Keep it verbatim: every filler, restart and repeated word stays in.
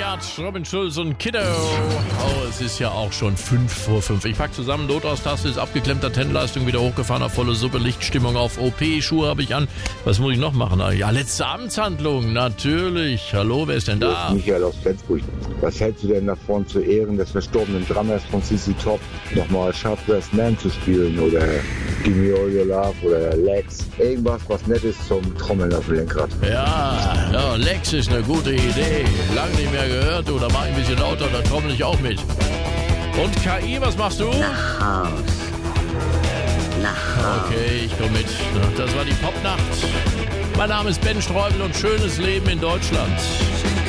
Richard, Robin Schulz und Kiddo. Oh, es ist ja auch schon fünf vor fünf. Ich pack zusammen, Notaus-Taste ist abgeklemmter, Tennleistung wieder hochgefahren auf volle Suppe, Lichtstimmung auf O P, Schuhe habe ich an. Was muss ich noch machen? Ja, letzte Amtshandlung, natürlich. Hallo, wer ist denn da? Michael aus Flensburg. Was hältst du denn davon, zu Ehren des verstorbenen Drummers von C C Top nochmal Sharpdressed Man zu spielen oder Give Me All Your Love oder Lex? Irgendwas, was nett ist zum Trommeln auf dem Lenkrad. Ja, ja, Lex ist eine gute Idee. Lang nicht mehr gehört, du. Da mach ich ein bisschen lauter, da trommel ich auch mit. Und K I, was machst du? Nach Haus. Nach Haus. Okay, ich komm mit. Das war die Popnacht. Mein Name ist Ben Streubel und schönes Leben in Deutschland.